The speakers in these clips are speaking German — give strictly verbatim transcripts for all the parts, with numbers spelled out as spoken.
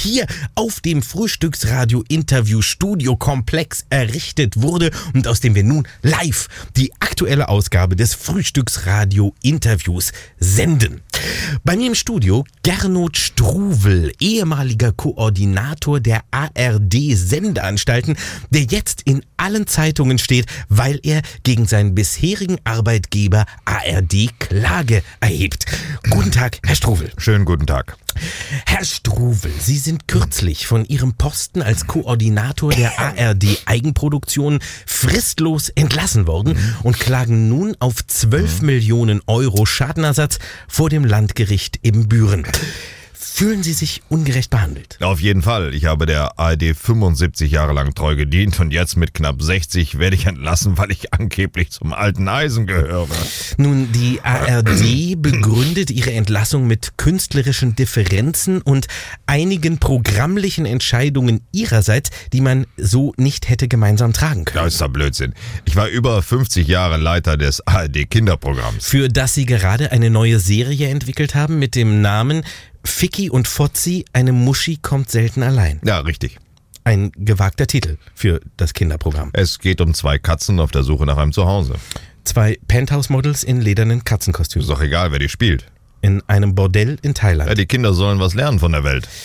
hier auf dem Frühstücksradio-Interview-Studio-Komplex errichtet wurde und aus dem wir nun live die aktuelle Ausgabe des Frühstücksradio-Interviews senden. Bei mir im Studio Gernot Struwel, ehemaliger Koordinator der A R D-Sendeanstalten, der jetzt in allen Zeitungen steht, weil er gegen seinen bisherigen Arbeitgeber A R D Klage erhebt. Guten Tag, Herr Struwel. Schönen guten Tag. Herr Struwel, Sie sind kürzlich von Ihrem Posten als Koordinator der A R D-Eigenproduktion fristlos entlassen worden und klagen nun auf zwölf Millionen Euro Schadenersatz vor dem Landgericht Ibbenbüren. Fühlen Sie sich ungerecht behandelt? Auf jeden Fall. Ich habe der A R D fünfundsiebzig Jahre lang treu gedient und jetzt mit knapp sechzig werde ich entlassen, weil ich angeblich zum alten Eisen gehöre. Nun, die A R D begründet ihre Entlassung mit künstlerischen Differenzen und einigen programmlichen Entscheidungen ihrerseits, die man so nicht hätte gemeinsam tragen können. Das ist doch Blödsinn. Ich war über fünfzig Jahre Leiter des A R D Kinderprogramms. Für das Sie gerade eine neue Serie entwickelt haben mit dem Namen Ficky und Fotzi, eine Muschi kommt selten allein. Ja, richtig. Ein gewagter Titel für das Kinderprogramm. Es geht um zwei Katzen auf der Suche nach einem Zuhause. Zwei Penthouse-Models in ledernen Katzenkostümen. Ist doch egal, wer die spielt. In einem Bordell in Thailand. Ja, die Kinder sollen was lernen von der Welt.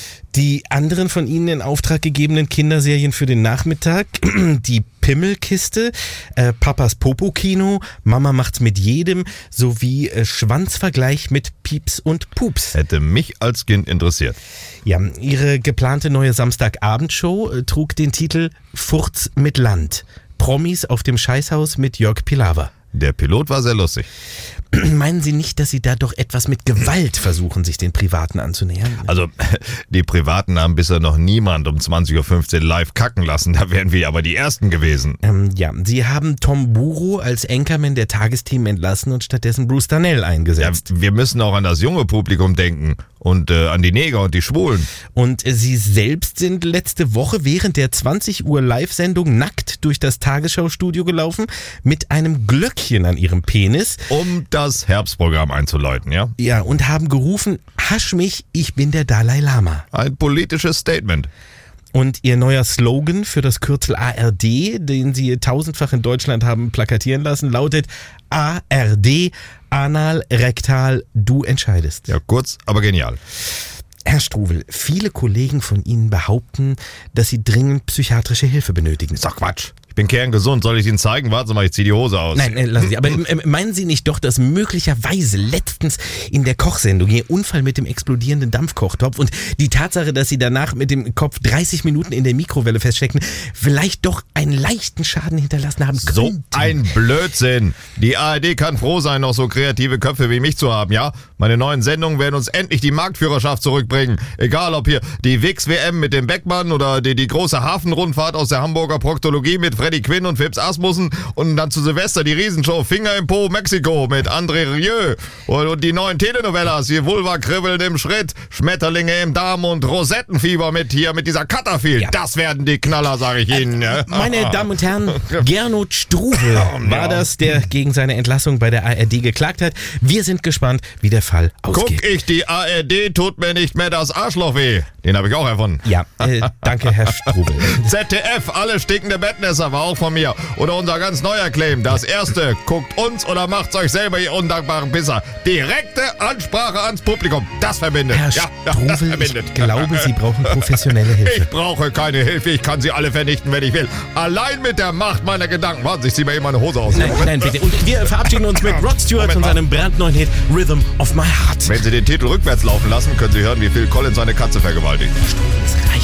Die anderen von Ihnen in Auftrag gegebenen Kinderserien für den Nachmittag, die Pimmelkiste, äh, Papas Popo-Kino, Mama macht's mit jedem, sowie äh, Schwanzvergleich mit Pieps und Pups. Hätte mich als Kind interessiert. Ja, Ihre geplante neue Samstagabendshow äh, trug den Titel Furz mit Land. Promis auf dem Scheißhaus mit Jörg Pilawa. Der Pilot war sehr lustig. Meinen Sie nicht, dass Sie da doch etwas mit Gewalt versuchen, sich den Privaten anzunähern? Also, die Privaten haben bisher noch niemand um zwanzig Uhr fünfzehn live kacken lassen. Da wären wir aber die Ersten gewesen. Ähm, ja, Sie haben Tom Buro als Anchorman der Tagesthemen entlassen und stattdessen Bruce Darnell eingesetzt. Ja, wir müssen auch an das junge Publikum denken und äh, an die Neger und die Schwulen. Und äh, Sie selbst sind letzte Woche während der zwanzig Uhr Live-Sendung nackt durch das Tagesschau-Studio gelaufen mit einem Glöckchen an Ihrem Penis. Um das Herbstprogramm einzuläuten, ja? Ja, und haben gerufen, hasch mich, ich bin der Dalai Lama. Ein politisches Statement. Und Ihr neuer Slogan für das Kürzel A R D, den Sie tausendfach in Deutschland haben plakatieren lassen, lautet A R D, anal, rektal, du entscheidest. Ja, kurz, aber genial. Herr Struwel, viele Kollegen von Ihnen behaupten, dass Sie dringend psychiatrische Hilfe benötigen. Ist doch Quatsch. Ich bin kerngesund. Soll ich Ihnen zeigen? Warten Sie mal, ich zieh die Hose aus. Nein, äh, lassen Sie. Aber äh, meinen Sie nicht doch, dass möglicherweise letztens in der Kochsendung Ihr Unfall mit dem explodierenden Dampfkochtopf und die Tatsache, dass Sie danach mit dem Kopf dreißig Minuten in der Mikrowelle feststeckten, vielleicht doch einen leichten Schaden hinterlassen haben könnten? So ein Blödsinn. Die A R D kann froh sein, noch so kreative Köpfe wie mich zu haben, ja? Meine neuen Sendungen werden uns endlich die Marktführerschaft zurückbringen. Egal, ob hier die W I X-W M mit dem Beckmann oder die, die große Hafenrundfahrt aus der Hamburger Proktologie mit Freddy Quinn und Phipps Asmussen und dann zu Silvester die Riesenshow Finger im Po Mexiko mit André Rieu und, und die neuen Telenovelas, hier Vulva kribbeln im Schritt, Schmetterlinge im Darm und Rosettenfieber mit hier mit dieser Cutterfield. Ja. Das werden die Knaller, sage ich Ihnen. Äh, meine Damen und Herren, Gernot Struwel war das, der gegen seine Entlassung bei der A R D geklagt hat. Wir sind gespannt, wie der Fall ausgeht. Guck ich, die A R D tut mir nicht mehr das Arschloch weh. Den habe ich auch erfunden. Ja, äh, danke, Herr Struwel. Z D F, alle stinkende Bettnässer, war auch von mir. Oder unser ganz neuer Claim. Das erste, guckt uns oder macht's euch selber, ihr undankbaren Pisser. Direkte Ansprache ans Publikum. Das verbindet. Herr ja, Struwel, das verbindet. ich glaube, Sie brauchen professionelle Hilfe. Ich brauche keine Hilfe. Ich kann sie alle vernichten, wenn ich will. Allein mit der Macht meiner Gedanken. Warten Sie, ich zieh mir eben meine Hose aus. Nein, nein, bitte. Und wir verabschieden uns mit Rod Stewart und seinem brandneuen Hit Rhythm of My Heart. Wenn Sie den Titel rückwärts laufen lassen, können Sie hören, wie Phil Collins seine Katze vergewaltigt.